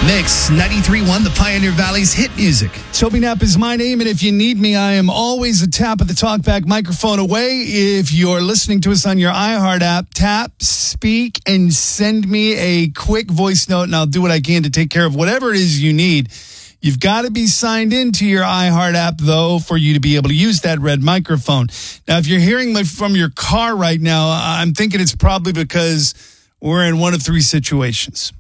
Mix 93.1, the Pioneer Valley's hit music. Toby Knapp is my name, and if you need me, I am always a tap of the TalkBack microphone away. If you're listening to us on your iHeart app, tap, speak, and send me a quick voice note, and I'll do what I can to take care of whatever it is you need. You've got to be signed into your iHeart app, though, for you to be able to use that red microphone. Now, if you're hearing me from your car right now, I'm thinking it's probably because we're in one of three situations.